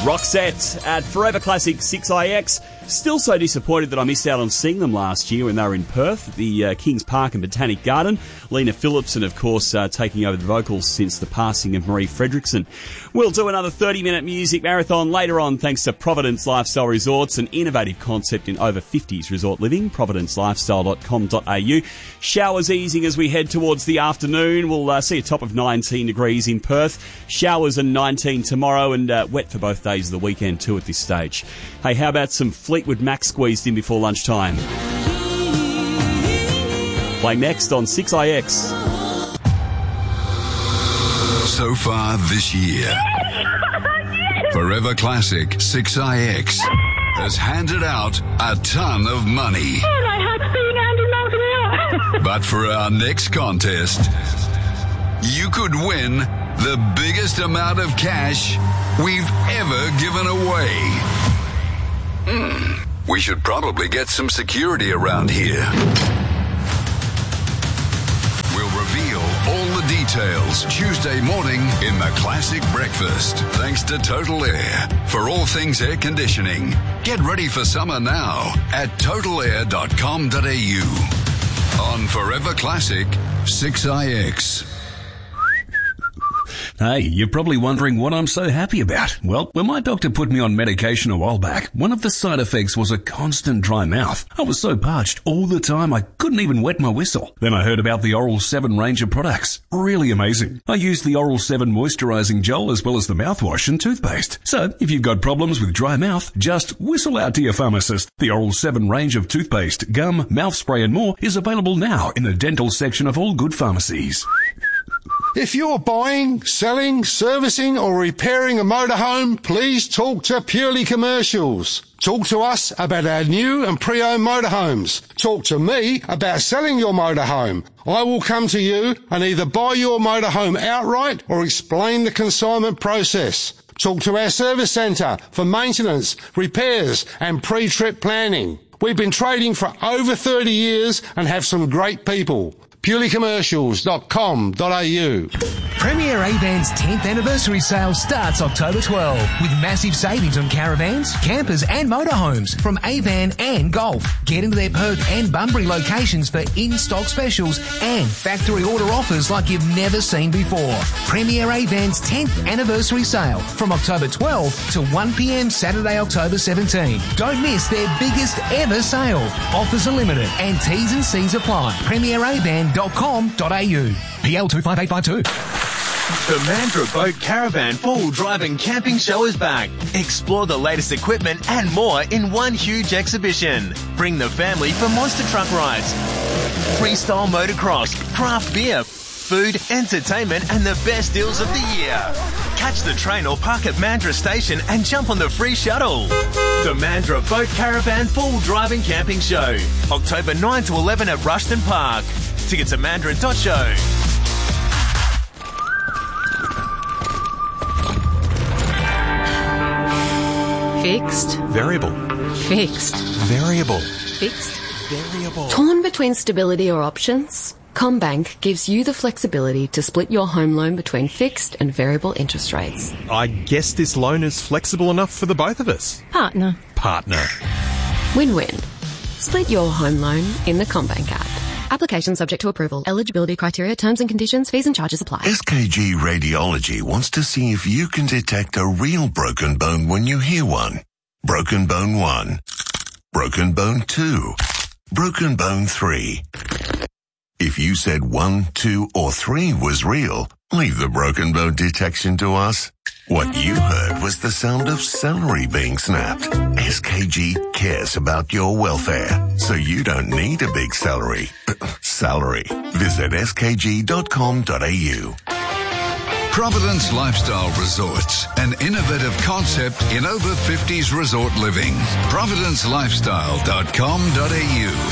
Roxette at Forever Classic 6IX. Still so disappointed that I missed out on seeing them last year when they were in Perth, the Kings Park and Botanic Garden. Lena Phillipson, of course, taking over the vocals since the passing of Marie Fredrickson. We'll do another 30-minute music marathon later on thanks to Providence Lifestyle Resorts, an innovative concept in over 50s resort living, providencelifestyle.com.au. Showers easing as we head towards the afternoon. We'll see a top of 19 degrees in Perth. Showers and 19 tomorrow and wet for both days of the weekend too at this stage. Hey, how about some Fleetwood Mac squeezed in before lunchtime? Playing next on 6IX. So far this year, Forever Classic 6IX has handed out a ton of money. But for our next contest, you could win the biggest amount of cash we've ever given away. We should probably get some security around here. We'll reveal all the details Tuesday morning in the Classic Breakfast. Thanks to Total Air for all things air conditioning. Get ready for summer now at totalair.com.au on Forever Classic 6IX. Hey, you're probably wondering what I'm so happy about. Well, when my doctor put me on medication a while back, one of the side effects was a constant dry mouth. I was so parched all the time I couldn't even wet my whistle. Then I heard about the Oral 7 range of products. Really amazing. I used the Oral 7 moisturizing gel as well as the mouthwash and toothpaste. So, if you've got problems with dry mouth, just whistle out to your pharmacist. The Oral 7 range of toothpaste, gum, mouth spray and more is available now in the dental section of all good pharmacies. If you're buying, selling, servicing or repairing a motorhome, please talk to Purely Commercials. Talk to us about our new and pre-owned motorhomes. Talk to me about selling your motorhome. I will come to you and either buy your motorhome outright or explain the consignment process. Talk to our service centre for maintenance, repairs and pre-trip planning. We've been trading for over 30 years and have some great people. purelycommercials.com.au. Premier Avan's 10th anniversary sale starts October 12 with massive savings on caravans, campers and motorhomes from Avan and Golf. Get into their Perth and Bunbury locations for in-stock specials and factory order offers like you've never seen before. Premier Avan's 10th anniversary sale from October 12 to 1 p.m. Saturday, October 17. Don't miss their biggest ever sale. Offers are limited and T's and C's apply. PremierAvan.com.au. PL 25852. The Mandurah Boat Caravan 4-wheel drive and camping show is back. Explore the latest equipment and more in one huge exhibition. Bring the family for monster truck rides, freestyle motocross, craft beer, food, entertainment and the best deals of the year. Catch the train or park at Mandurah Station and jump on the free shuttle. The Mandurah Boat Caravan 4-wheel drive and camping show. October 9 to 11 at Rushton Park. Tickets at mandurah.show. Fixed. Variable. Fixed. Variable. Fixed. Variable. Torn between stability or options? CommBank gives you the flexibility to split your home loan between fixed and variable interest rates. I guess this loan is flexible enough for the both of us. Partner. Win-win. Split your home loan in the CommBank app. Application subject to approval. Eligibility criteria, terms and conditions, fees and charges apply. SKG Radiology wants to see if you can detect a real broken bone when you hear one. Broken bone 1. Broken bone 2. Broken bone 3. If you said 1, 2 or 3 was real, leave the broken bone detection to us. What you heard was the sound of celery being snapped. SKG cares about your welfare, so you don't need a big salary. Visit skg.com.au. Providence Lifestyle Resorts, an innovative concept in over 50s resort living. providencelifestyle.com.au